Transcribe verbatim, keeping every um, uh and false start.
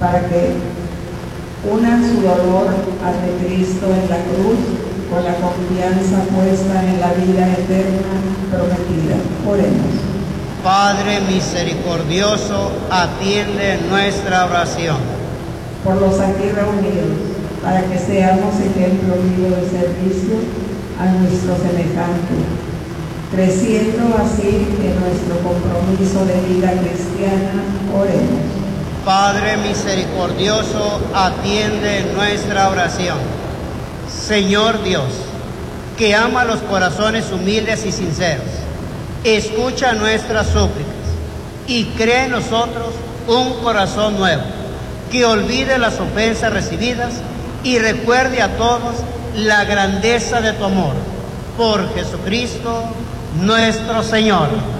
para que unan su dolor al de Cristo en la cruz con la confianza puesta en la vida eterna prometida. Oremos. Padre misericordioso, atiende nuestra oración. Por los aquí reunidos, para que seamos ejemplo vivo de servicio a nuestro semejante, creciendo así en nuestro compromiso de vida cristiana. Oremos. Padre misericordioso, atiende nuestra oración. Señor Dios, que ama los corazones humildes y sinceros, escucha nuestras súplicas y crea en nosotros un corazón nuevo, que olvide las ofensas recibidas y recuerde a todos la grandeza de tu amor. Por Jesucristo nuestro Señor.